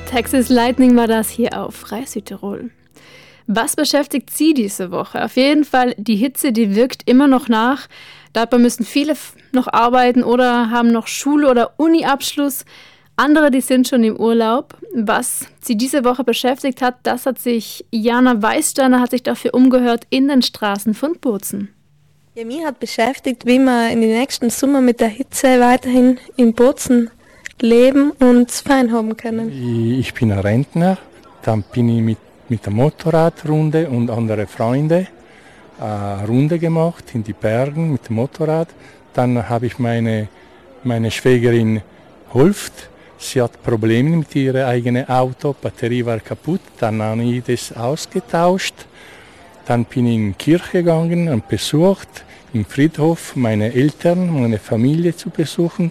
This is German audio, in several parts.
Texas Lightning war das hier auf Freie Südtirol. Was beschäftigt Sie diese Woche? Auf jeden Fall, die Hitze, die wirkt immer noch nach. Dabei müssen viele noch arbeiten oder haben noch Schule- oder Uni-Abschluss. Andere, die sind schon im Urlaub. Was sie diese Woche beschäftigt hat, das hat sich Jana Weißsteiner hat sich dafür umgehört in den Straßen von Bozen. Ja, mich hat beschäftigt, wie wir in den nächsten Sommer mit der Hitze weiterhin in Bozen leben und es fein haben können. Ich bin ein Rentner, dann bin ich mit der Motorradrunde und anderen Freunden eine Runde gemacht in die Bergen mit dem Motorrad. Dann habe ich meine Schwägerin geholfen. Sie hat Probleme mit ihrem eigenen Auto, die Batterie war kaputt, dann habe ich das ausgetauscht. Dann bin ich in die Kirche gegangen und besucht, im Friedhof meine Eltern, meine Familie zu besuchen.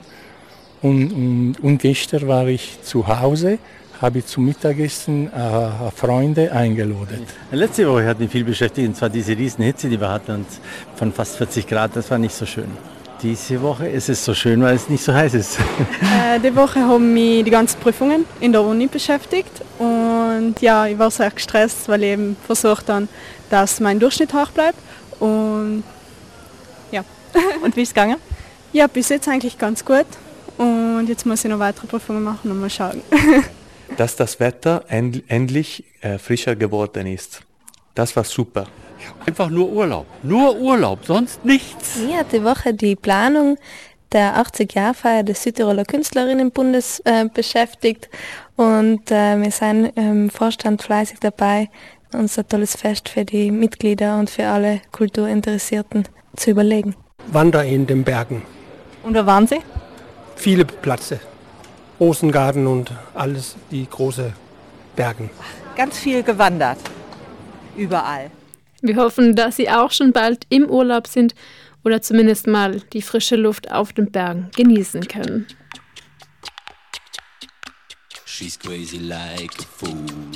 Und gestern war ich zu Hause, habe ich zum Mittagessen Freunde eingeladen. Letzte Woche hat mich viel beschäftigt, und zwar diese Riesenhitze, die wir hatten, und von fast 40 Grad, das war nicht so schön. Diese Woche ist es so schön, weil es nicht so heiß ist. Die Woche haben mich die ganzen Prüfungen in der Uni beschäftigt und ja, ich war sehr gestresst, weil ich eben versucht habe, dass mein Durchschnitt hoch bleibt und ja. Und wie ist es gegangen? Ja, bis jetzt eigentlich ganz gut und jetzt muss ich noch weitere Prüfungen machen und mal schauen. Dass das Wetter endlich frischer geworden ist. Das war super. Einfach nur Urlaub, sonst nichts. Mir hat die Woche die Planung der 80-Jahr-Feier des Südtiroler Künstlerinnenbundes beschäftigt und wir sind im Vorstand fleißig dabei, uns ein tolles Fest für die Mitglieder und für alle Kulturinteressierten zu überlegen. Wander in den Bergen. Und wo waren Sie? Viele Plätze. Rosengarten und alles, die großen Bergen. Ganz viel gewandert. Überall. Wir hoffen, dass Sie auch schon bald im Urlaub sind oder zumindest mal die frische Luft auf den Bergen genießen können. She's crazy like a fool.